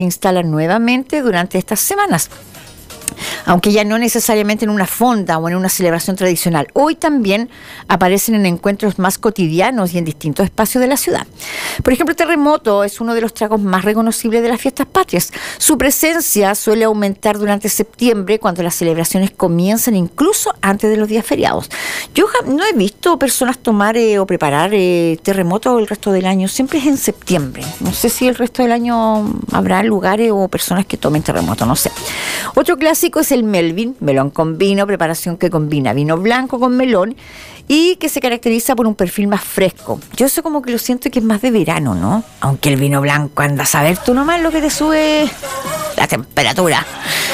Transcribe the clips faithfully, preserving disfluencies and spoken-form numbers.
instalan nuevamente durante estas semanas, aunque ya no necesariamente en una fonda o en una celebración tradicional. Hoy también aparecen en encuentros más cotidianos y en distintos espacios de la ciudad. Por ejemplo, el terremoto es uno de los tragos más reconocibles de las fiestas patrias. Su presencia suele aumentar durante septiembre, cuando las celebraciones comienzan, incluso antes de los días feriados. Yo no he visto personas tomar eh, o preparar eh, terremoto el resto del año. Siempre es en septiembre. No sé si el resto del año habrá lugares o personas que tomen terremoto, no sé. Otro clásico es el Melvin, melón con vino, preparación que combina vino blanco con melón y que se caracteriza por un perfil más fresco. Yo eso como que lo siento que es más de verano, ¿no? Aunque el vino blanco, anda a saber tú nomás lo que te sube la temperatura.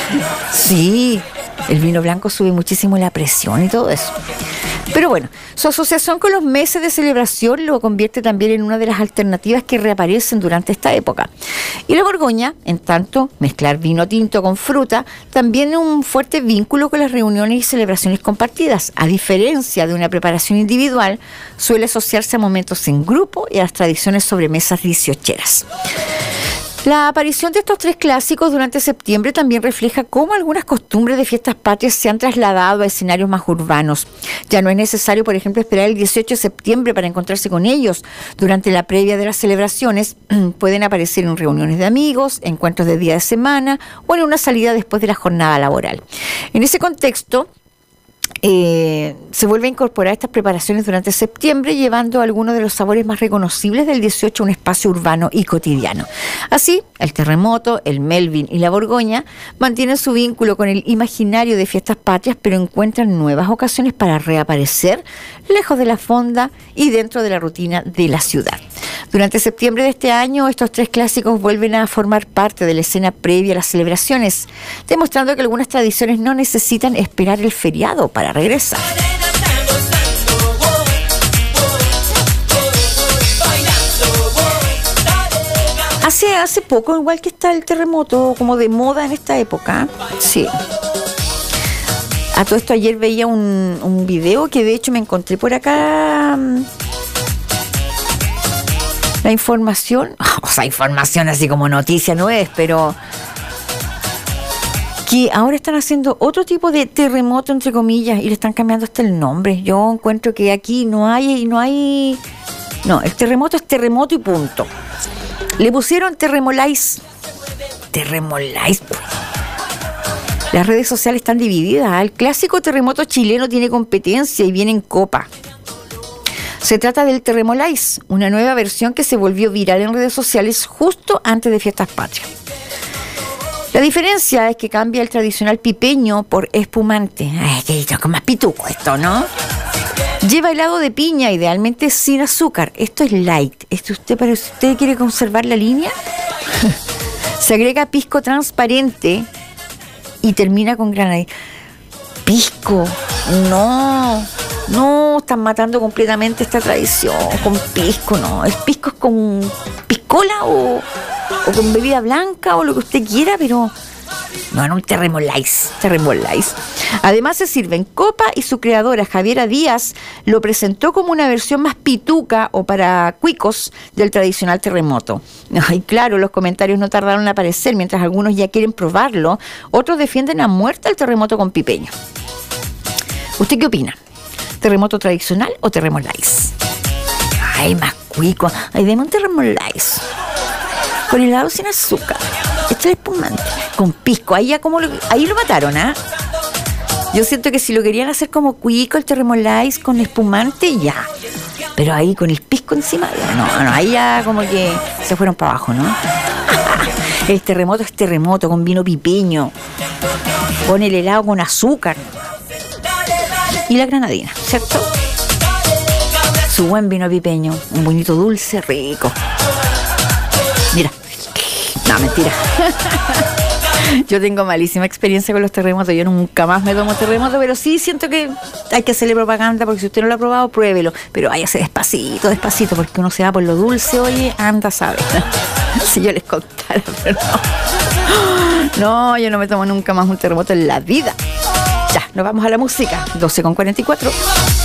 Sí, el vino blanco sube muchísimo la presión y todo eso. Pero bueno, su asociación con los meses de celebración lo convierte también en una de las alternativas que reaparecen durante esta época. Y la Borgoña, en tanto, mezclar vino tinto con fruta, también es un fuerte vínculo con las reuniones y celebraciones compartidas. A diferencia de una preparación individual, suele asociarse a momentos en grupo y a las tradiciones sobremesas dieciocheras. La aparición de estos tres clásicos durante septiembre también refleja cómo algunas costumbres de fiestas patrias se han trasladado a escenarios más urbanos. Ya no es necesario, por ejemplo, esperar el dieciocho de septiembre para encontrarse con ellos. Durante la previa de las celebraciones pueden aparecer en reuniones de amigos, encuentros de día de semana o en una salida después de la jornada laboral. En ese contexto, Eh, se vuelve a incorporar estas preparaciones durante septiembre, llevando algunos de los sabores más reconocibles del dieciocho a un espacio urbano y cotidiano. Así, el terremoto, el Melvin y la Borgoña mantienen su vínculo con el imaginario de fiestas patrias, pero encuentran nuevas ocasiones para reaparecer lejos de la fonda y dentro de la rutina de la ciudad. Durante septiembre de este año, estos tres clásicos vuelven a formar parte de la escena previa a las celebraciones, demostrando que algunas tradiciones no necesitan esperar el feriado para regresar. Hace, hace poco, igual que está el terremoto, como de moda en esta época. Sí. A todo esto, ayer veía un, un video que de hecho me encontré por acá. La información, o sea, información así como noticia no es, pero que ahora están haciendo otro tipo de terremoto, entre comillas, y le están cambiando hasta el nombre. Yo encuentro que aquí no hay, no hay, no, el terremoto es terremoto y punto. Le pusieron Terremolais. Terremolais. Las redes sociales están divididas. El clásico terremoto chileno tiene competencia y viene en copa. Se trata del Terremolais, una nueva versión que se volvió viral en redes sociales justo antes de Fiestas Patrias. La diferencia es que cambia el tradicional pipeño por espumante. Ay, que es más pituco esto, ¿no? Lleva helado de piña, idealmente sin azúcar. Esto es light. Esto usted, pero si usted quiere conservar la línea, se agrega pisco transparente y termina con granadina. Pisco, no, no, están matando completamente esta tradición con pisco, no. El pisco es con piscola o, o con bebida blanca o lo que usted quiera, pero no en un Terremolais, Terremolais. Además se sirve en copa y su creadora, Javiera Díaz, lo presentó como una versión más pituca o para cuicos del tradicional terremoto. Y claro, los comentarios no tardaron en aparecer, mientras algunos ya quieren probarlo, otros defienden a muerte el terremoto con pipeño. ¿Usted qué opina? ¿Terremoto tradicional o Terremolais? Ay, más cuico. Ay, deme un Terremolais. Con helado sin azúcar. Esto es espumante. Con pisco. Ahí ya como lo, ahí lo mataron, ¿ah? ¿eh? Yo siento que si lo querían hacer como cuico, el Terremolais con espumante, ya. Pero ahí con el pisco encima, ya, no, no, ahí ya como que se fueron para abajo, ¿no? El terremoto es terremoto con vino pipeño. Con el helado con azúcar. Y la granadina, ¿cierto? Su buen vino pipeño, un bonito dulce, rico. Mira, no, mentira. Yo tengo malísima experiencia con los terremotos. Yo nunca más me tomo terremoto, pero sí siento que hay que hacerle propaganda, porque si usted no lo ha probado, pruébelo. Pero váyase despacito, despacito, porque uno se va por lo dulce, oye, anda, sabe. Si yo les contara, pero no. No, yo no me tomo nunca más un terremoto en la vida. Ya, nos vamos a la música. doce con cuarenta y cuatro.